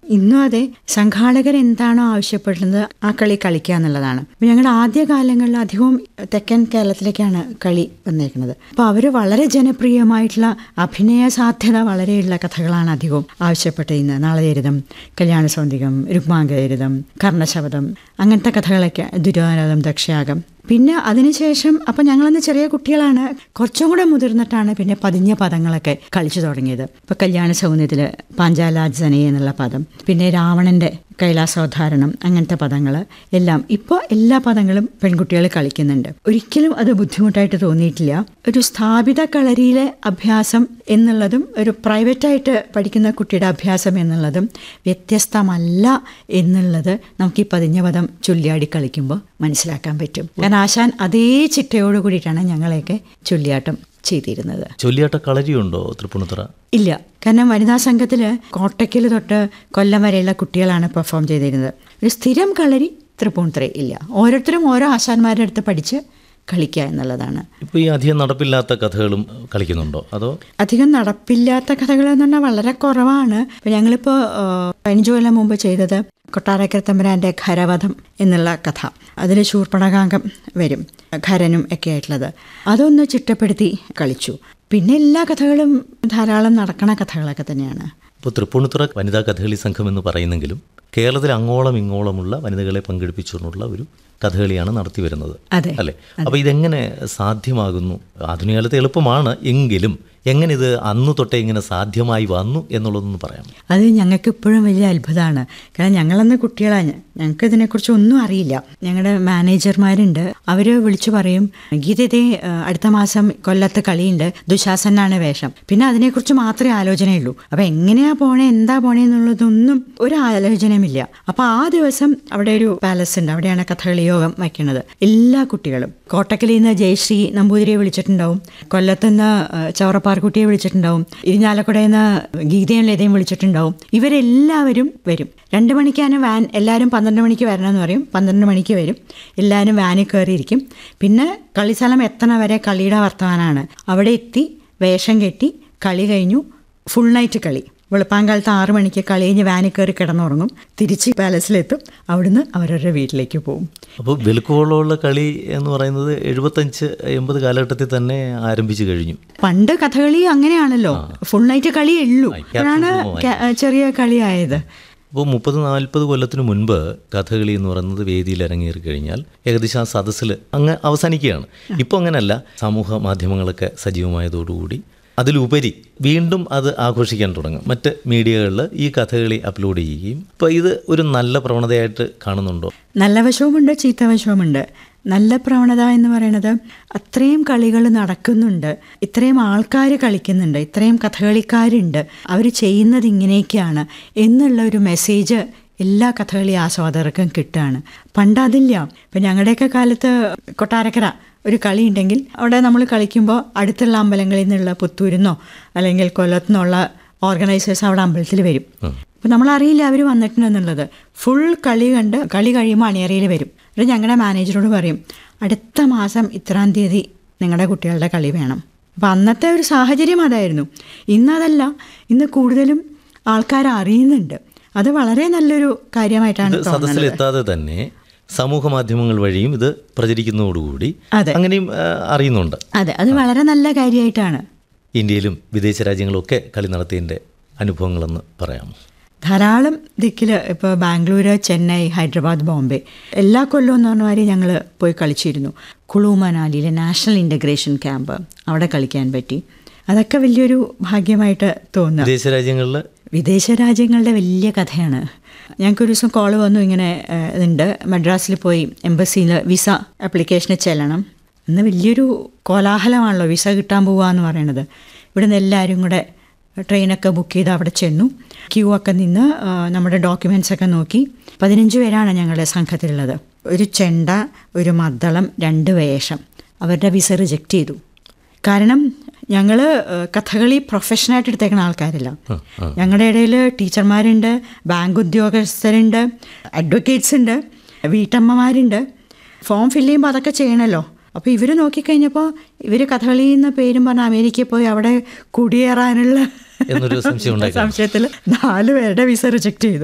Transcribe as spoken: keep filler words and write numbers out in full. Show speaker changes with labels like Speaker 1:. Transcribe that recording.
Speaker 1: ഇന്നും അതെ, സംഘാടകർ എന്താണോ ആവശ്യപ്പെടുന്നത് ആ കളി കളിക്കുക എന്നുള്ളതാണ്. അപ്പോൾ ഞങ്ങളുടെ ആദ്യ കാലങ്ങളിൽ അധികവും തെക്കൻ കേരളത്തിലേക്കാണ് കളി വന്നേക്കുന്നത്. അപ്പോൾ അവർ വളരെ ജനപ്രിയമായിട്ടുള്ള അഭിനയ സാധ്യത വളരെയുള്ള കഥകളാണ് അധികവും ആവശ്യപ്പെട്ടിരുന്നത്. നാളചരിതം, കല്യാണ സൗന്ദര്യം, രുക്മാംഗചരിതം, കർണശബദം, അങ്ങനത്തെ കഥകളൊക്കെ, ദുര്യോധനം, ദക്ഷയാഗം. പിന്നെ അതിനുശേഷം അപ്പം ഞങ്ങളന്ന് ചെറിയ കുട്ടികളാണ്, കുറച്ചും കൂടെ മുതിർന്നിട്ടാണ് പിന്നെ പതിഞ്ഞ പദങ്ങളൊക്കെ കളിച്ചു തുടങ്ങിയത്. ഇപ്പം കല്യാണ സൗന്ദര്യത്തിൽ പാഞ്ചാലാജന എന്നുള്ള പദം, പിന്നെ രാവണൻ്റെ കൈലാസോദ്ധാരണം, അങ്ങനത്തെ പദങ്ങൾ എല്ലാം ഇപ്പോൾ എല്ലാ പദങ്ങളും പെൺകുട്ടികൾ കളിക്കുന്നുണ്ട്. ഒരിക്കലും അത് ബുദ്ധിമുട്ടായിട്ട് തോന്നിയിട്ടില്ല. ഒരു സ്ഥാപിത കളരിയിലെ അഭ്യാസം എന്നുള്ളതും ഒരു പ്രൈവറ്റായിട്ട് പഠിക്കുന്ന കുട്ടിയുടെ അഭ്യാസം എന്നുള്ളതും വ്യത്യസ്തമല്ല എന്നുള്ളത് നമുക്ക് ഈ പതിഞ്ഞ പദം ചൊല്ലിയാടി കളിക്കുമ്പോൾ മനസ്സിലാക്കാൻ പറ്റും. കാരണം ആശാൻ അതേ ചിട്ടയോട് കൂടിയിട്ടാണ് ഞങ്ങളെയൊക്കെ ചൊല്ലിയാട്ടം ചെയ്തിരുന്നത്.
Speaker 2: ചൊല്ലിയാട്ട കളരിയുണ്ടോ തൃപ്പൂണിത്തുറ? ഇല്ല,
Speaker 1: കാരണം വനിതാ സംഘത്തിൽ കോട്ടയ്ക്കൽ തൊട്ട് കൊല്ലം വരെയുള്ള കുട്ടികളാണ് പെർഫോം ചെയ്തിരുന്നത്. ഒരു സ്ഥിരം കളരി തൃപ്പൂണിത്തുറ ഇല്ല. ഓരോരുത്തരും ഓരോ ആശാന്മാരുടെ അടുത്ത് പഠിച്ച് കളിക്കുക എന്നുള്ളതാണ്.
Speaker 2: ഇപ്പോൾ ഈ അധികം നടപ്പില്ലാത്ത കഥകളും കളിക്കുന്നുണ്ടോ? അതോ
Speaker 1: അധികം നടപ്പില്ലാത്ത കഥകൾ എന്ന് പറഞ്ഞാൽ വളരെ കുറവാണ്. ഇപ്പം ഞങ്ങളിപ്പോൾ പതിനഞ്ച് കൊല്ലം മുമ്പ് ചെയ്തത് കൊട്ടാരക്കര തമ്പുരാൻ്റെ ഖരവധം എന്നുള്ള കഥ. അതിൽ ശൂർപ്പണഖാംഗം വരും, ഖരനും ഒക്കെ ആയിട്ടുള്ളത്. അതൊന്ന് ചിട്ടപ്പെടുത്തി കളിച്ചു. പിന്നെ എല്ലാ കഥകളും ധാരാളം നടക്കണ കഥകളൊക്കെ തന്നെയാണ്.
Speaker 2: ഇപ്പോൾ തൃപ്പൂണിത്തുറ വനിതാ കഥകളി സംഘം എന്ന് പറയുന്നെങ്കിലും കേരളത്തിൽ അങ്ങോളം ഇങ്ങോളമുള്ള വനിതകളെ പങ്കെടുപ്പിച്ചുകൊണ്ടുള്ള ഒരു കഥകളിയാണ് നടത്തി വരുന്നത്, അല്ലേ? അപ്പോൾ ഇതെങ്ങനെ സാധ്യമാകുന്നു? ആധുനിക കാലത്ത് എളുപ്പമാണ് എങ്കിലും എങ്ങനെ ഇത് അന്ന് തൊട്ടേ ഇങ്ങനെ സാധ്യമായി വന്നു എന്നുള്ളതൊന്ന് പറയാം.
Speaker 1: അത് ഞങ്ങൾക്ക് ഇപ്പോഴും വലിയ അത്ഭുതമാണ്. കാരണം ഞങ്ങളന്ന് കുട്ടികളാണ്, ഞങ്ങൾക്ക് ഇതിനെക്കുറിച്ച് ഒന്നും അറിയില്ല. ഞങ്ങളുടെ മാനേജർമാരുണ്ട്, അവർ വിളിച്ചു പറയും, ഗീതേ അടുത്ത മാസം കൊല്ലത്ത് കളിയുണ്ട്, ദുശാസനാണ് വേഷം. പിന്നെ അതിനെക്കുറിച്ച് മാത്രമേ ആലോചനയുള്ളൂ. അപ്പോൾ എങ്ങനെയാ പോണേ, എന്താ പോണേ എന്നുള്ളതൊന്നും ഒരു ആലോചനയുമില്ല. അപ്പോൾ ആ ദിവസം അവിടെ ഒരു പാലസ് ഉണ്ട്, അവിടെയാണ് കഥകളി യോഗം വയ്ക്കുന്നത്. എല്ലാ കുട്ടികളും കോട്ടക്കലിൽ നിന്ന് ജയശ്രീ നമ്പൂതിരിയെ വിളിച്ചിട്ടുണ്ടാവും, കൊല്ലത്തുനിന്ന് ചവറപ്പാർക്കുട്ടിയെ വിളിച്ചിട്ടുണ്ടാവും, ഇരിഞ്ഞാലക്കുടയിൽ നിന്ന് ഗീതയും ലതയും വിളിച്ചിട്ടുണ്ടാവും. ഇവരെല്ലാവരും വരും. രണ്ട് മണിക്കാണ് വാൻ, എല്ലാവരും പന്ത്രണ്ട് മണിക്ക് വരണമെന്ന് പറയും. പന്ത്രണ്ട് മണിക്ക് വരും, എല്ലാവരും വാനിൽ കയറിയിരിക്കും. പിന്നെ കളിസ്ഥലം എത്തണ വരെ കളിയുടെ വർത്തമാനമാണ്. അവിടെ എത്തി വേഷം കെട്ടി കളി കഴിഞ്ഞു, ഫുൾ നൈറ്റ് കളി. വെളുപ്പാങ്കാലത്ത് ആറു മണിക്ക് കളി കഴിഞ്ഞ് വാനിൽ കയറി കിടന്നുറങ്ങും, തിരിച്ച് പാലസിലെത്തും, അവിടുന്ന് അവരവരുടെ വീട്ടിലേക്ക് പോകും.
Speaker 2: അപ്പോൾ വെളുക്കോളമുള്ള കളി എന്ന് പറയുന്നത് എഴുപത്തഞ്ച് എൺപത് കാലഘട്ടത്തിൽ തന്നെ ആരംഭിച്ചു കഴിഞ്ഞു.
Speaker 1: പണ്ട് കഥകളി അങ്ങനെയാണല്ലോ, ഫുൾ നൈറ്റ് കളിയേ ഉള്ളൂ. അപ്പോഴാണ് ചെറിയ കളിയായത്.
Speaker 2: അപ്പോൾ മുപ്പത് നാൽപ്പത് കൊല്ലത്തിന് മുൻപ് കഥകളി എന്ന് പറയുന്നത് വേദിയിൽ ഇറങ്ങിയേറി കഴിഞ്ഞാൽ ഏകദേശം ആ സദസ്സിൽ അങ്ങ് അവസാനിക്കുകയാണ്. ഇപ്പോൾ അങ്ങനെയല്ല, സമൂഹ മാധ്യമങ്ങളൊക്കെ സജീവമായതോടുകൂടി അതിലുപരി വീണ്ടും അത് ആഘോഷിക്കാൻ തുടങ്ങും. മറ്റ് മീഡിയകളിൽ ഈ കഥകളി അപ്ലോഡ് ചെയ്യുകയും. ഇപ്പോൾ ഇത് ഒരു നല്ല പ്രവണതയായിട്ട് കാണുന്നുണ്ടോ?
Speaker 1: നല്ല വശവുമുണ്ട്, ചീത്ത വശവുമുണ്ട്. നല്ല പ്രവണത എന്ന് പറയുന്നത് അത്രയും കളികൾ നടക്കുന്നുണ്ട്, ഇത്രയും ആൾക്കാർ കളിക്കുന്നുണ്ട്, ഇത്രയും കഥകളിക്കാരുണ്ട്, അവർ ചെയ്യുന്നത് ഇങ്ങനെയൊക്കെയാണ് എന്നുള്ള ഒരു മെസ്സേജ് എല്ലാ കഥകളി ആസ്വാദകർക്കും കിട്ടുകയാണ്. പണ്ട് അതില്ല. ഇപ്പം ഞങ്ങളുടെയൊക്കെ കാലത്ത് കൊട്ടാരക്കര ഒരു കളി ഉണ്ടെങ്കിൽ അവിടെ നമ്മൾ കളിക്കുമ്പോൾ അടുത്തുള്ള അമ്പലങ്ങളിൽ നിന്നുള്ള പുത്തൂരിന്നോ അല്ലെങ്കിൽ കൊല്ലത്തുനിന്നുള്ള ഓർഗനൈസേഴ്സ് അവിടെ അമ്പലത്തിൽ വരും. അപ്പം നമ്മളറിയില്ല അവർ വന്നിട്ടുണ്ടെന്നുള്ളത്. ഫുൾ കളി കണ്ട് കളി കഴിയുമ്പോൾ അണിയറയിൽ വരും. എന്നിട്ട് ഞങ്ങളുടെ മാനേജറോട് പറയും, അടുത്ത മാസം ഇത്രാം തീയതി നിങ്ങളുടെ കുട്ടികളുടെ കളി വേണം. അപ്പം അന്നത്തെ ഒരു സാഹചര്യം അതായിരുന്നു. ഇന്നതല്ല, ഇന്ന് കൂടുതലും ആൾക്കാർ അറിയുന്നുണ്ട്. അത് വളരെ നല്ലൊരു കാര്യമായിട്ടാണ്
Speaker 2: സദസ്സിലെത്താതെ തന്നെ സമൂഹ മാധ്യമങ്ങൾ വഴിയും ഇത് പ്രചരിക്കുന്നതോടുകൂടി അങ്ങനെയും അറിയുന്നുണ്ട്.
Speaker 1: അതെ, അത് വളരെ നല്ല കാര്യമായിട്ടാണ്.
Speaker 2: ഇന്ത്യയിലും വിദേശ രാജ്യങ്ങളൊക്കെ കളി നടത്തിയതിൻ്റെ അനുഭവങ്ങളെന്ന് പറയാമോ?
Speaker 1: ധാരാളം ദിക്കിൽ, ഇപ്പോൾ ബാംഗ്ലൂർ, ചെന്നൈ, ഹൈദരാബാദ്, ബോംബെ എല്ലാ കൊല്ലവും എന്ന് പറഞ്ഞ മാതിരി ഞങ്ങൾ പോയി കളിച്ചിരുന്നു. കുളു മനാലിയിലെ നാഷണൽ ഇൻ്റഗ്രേഷൻ ക്യാമ്പ്, അവിടെ കളിക്കാൻ പറ്റി. അതൊക്കെ വലിയൊരു ഭാഗ്യമായിട്ട് തോന്നുന്നു.
Speaker 2: വിദേശ രാജ്യങ്ങളിൽ
Speaker 1: വിദേശ രാജ്യങ്ങളുടെ വലിയ കഥയാണ്. ഞങ്ങൾക്കൊരു ദിവസം കോൾ വന്നു, ഇങ്ങനെ ഇതുണ്ട്, മദ്രാസിൽ പോയി എംബസിയിൽ വിസ ആപ്ലിക്കേഷന് ചെല്ലണം. ഇന്ന് വലിയൊരു കോലാഹലമാണല്ലോ വിസ കിട്ടാൻ പോവുക എന്ന് പറയുന്നത്. ഇവിടുന്ന് എല്ലാവരും കൂടെ ട്രെയിനൊക്കെ ബുക്ക് ചെയ്ത് അവിടെ ചെന്നു, ക്യൂ ഒക്കെ നിന്ന് നമ്മുടെ ഡോക്യുമെൻറ്റ്സൊക്കെ നോക്കി. പതിനഞ്ച് പേരാണ് ഞങ്ങളുടെ സംഘത്തിലുള്ളത്. ഒരു ചെണ്ട, ഒരു മദ്ദളം, രണ്ട് വേഷം. അവരുടെ വിസ റിജക്റ്റ് ചെയ്തു. കാരണം ഞങ്ങൾ കഥകളി പ്രൊഫഷനായിട്ട് എടുത്തേക്കുന്ന ആൾക്കാരില്ല. ഞങ്ങളുടെ ഇടയിൽ ടീച്ചർമാരുണ്ട്, ബാങ്ക് ഉദ്യോഗസ്ഥരുണ്ട്, അഡ്വക്കേറ്റ്സ് ഉണ്ട്, വീട്ടമ്മമാരുണ്ട്. ഫോം ഫില്ല് ചെയ്യുമ്പോൾ അതൊക്കെ ചെയ്യണമല്ലോ. അപ്പോൾ ഇവർ നോക്കിക്കഴിഞ്ഞപ്പോൾ ഇവർ കഥകളി എന്ന പേരും പറഞ്ഞ് അമേരിക്കയിൽ പോയി അവിടെ കുടിയേറാനുള്ള
Speaker 2: എന്നൊരു സംശയം
Speaker 1: സംശയത്തിൽ നാല് പേരുടെ വിസ റിജക്റ്റ് ചെയ്തു.